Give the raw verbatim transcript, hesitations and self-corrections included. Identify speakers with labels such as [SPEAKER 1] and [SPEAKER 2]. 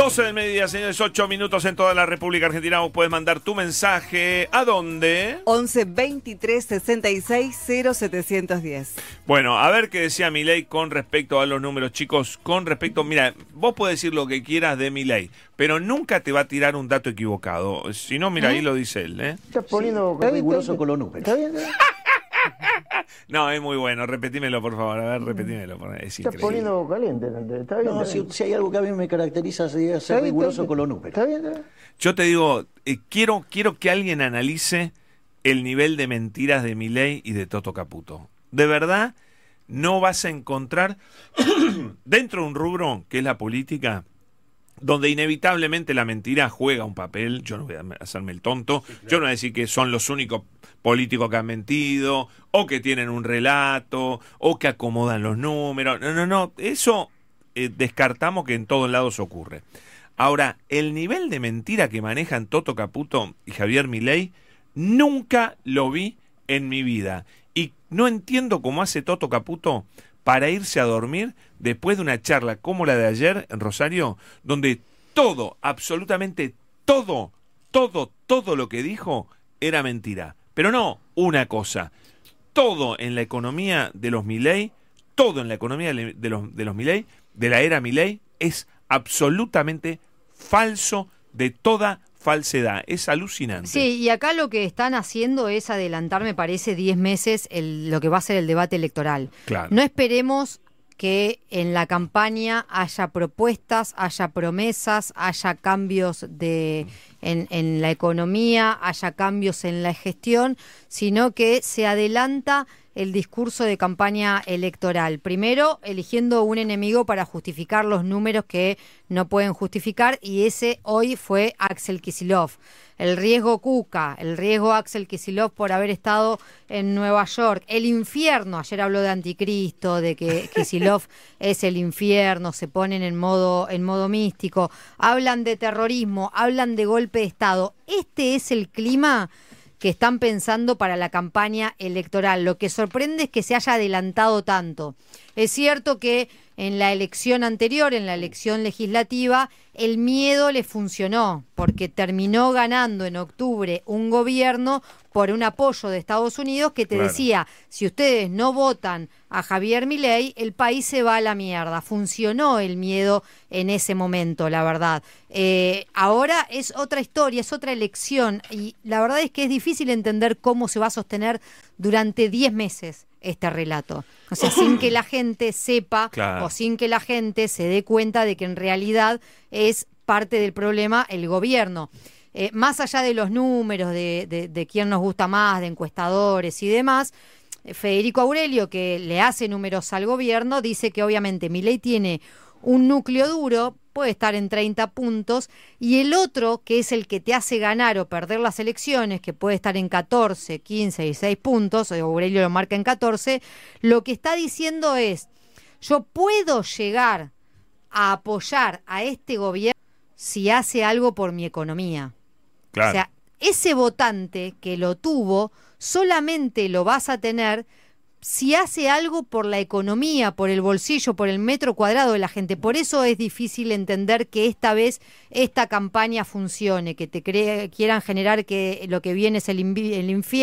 [SPEAKER 1] doce del mediodía, señores, ocho minutos en toda la República Argentina. Vos podés mandar tu mensaje. ¿A dónde?
[SPEAKER 2] once veintitrés sesenta y seis cero setecientos diez.
[SPEAKER 1] Bueno, a ver qué decía Milei con respecto a los números, chicos. Con respecto, mira, vos podés decir lo que quieras de Milei, pero nunca te va a tirar un dato equivocado. Si no, mira, ¿Eh? ahí lo dice él, ¿eh?
[SPEAKER 3] Estás poniendo
[SPEAKER 4] Sí.
[SPEAKER 3] riguroso con los números. ¿Está bien?
[SPEAKER 1] No, es muy bueno. Repetímelo, por favor. A ver, repetímelo. Es
[SPEAKER 3] Estás poniendo caliente. ¿Está bien?
[SPEAKER 4] No,
[SPEAKER 3] ¿Está
[SPEAKER 4] si,
[SPEAKER 3] bien?
[SPEAKER 4] si hay algo que a mí me caracteriza es ser riguroso con los números.
[SPEAKER 3] ¿Está bien? ¿Está bien?
[SPEAKER 1] Yo te digo, eh, quiero, quiero que alguien analice el nivel de mentiras de Milei y de Toto Caputo. De verdad, no vas a encontrar dentro de un rubro que es la política, donde inevitablemente la mentira juega un papel. Yo no voy a hacerme el tonto, sí, claro. Yo no voy a decir que son los únicos políticos que han mentido, o que tienen un relato, o que acomodan los números. No, no, no, eso eh, descartamos que en todos lados ocurre. Ahora, el nivel de mentira que manejan Toto Caputo y Javier Milei, nunca lo vi en mi vida. Y no entiendo cómo hace Toto Caputo para irse a dormir después de una charla como la de ayer en Rosario, donde todo, absolutamente todo, todo, todo lo que dijo era mentira. Pero no una cosa, todo en la economía de los Milei, todo en la economía de los, de los Milei, de la era Milei, es absolutamente falso, de toda falsedad. Es alucinante.
[SPEAKER 5] Sí, y acá lo que están haciendo es adelantar, me parece, diez meses el, lo que va a ser el debate electoral.
[SPEAKER 1] Claro.
[SPEAKER 5] No esperemos que en la campaña haya propuestas, haya promesas, haya cambios de en, en la economía, haya cambios en la gestión, sino que se adelanta el discurso de campaña electoral. Primero, eligiendo un enemigo para justificar los números que no pueden justificar, y ese hoy fue Axel Kicillof. El riesgo Cuca, el riesgo Axel Kicillof por haber estado en Nueva York, el infierno, ayer habló de anticristo, de que Kicillof es el infierno, se ponen en modo, en modo místico, hablan de terrorismo, hablan de golpe de Estado. Este es el clima que están pensando para la campaña electoral. Lo que sorprende es que se haya adelantado tanto. Es cierto que en la elección anterior, en la elección legislativa, el miedo le funcionó, porque terminó ganando en octubre un gobierno por un apoyo de Estados Unidos que te claro. decía, si ustedes no votan a Javier Milei, el país se va a la mierda. Funcionó el miedo en ese momento, la verdad. Eh, ahora es otra historia, es otra elección, y la verdad es que es difícil entender cómo se va a sostener durante diez meses este relato. O sea, sin que la gente sepa claro. o sin que la gente se dé cuenta de que en realidad es parte del problema el gobierno. Eh, más allá de los números, de, de, de quién nos gusta más, de encuestadores y demás, Federico Aurelio, que le hace números al gobierno, dice que obviamente Milei tiene un núcleo duro, puede estar en treinta puntos, y el otro, que es el que te hace ganar o perder las elecciones, que puede estar en catorce, quince y seis puntos, Aurelio lo marca en catorce, lo que está diciendo es, yo puedo llegar a apoyar a este gobierno si hace algo por mi economía. Claro. O sea, ese votante que lo tuvo, solamente lo vas a tener si hace algo por la economía, por el bolsillo, por el metro cuadrado de la gente. Por eso es difícil entender que esta vez esta campaña funcione, que te cre- quieran generar que lo que viene es el, invi- el infierno.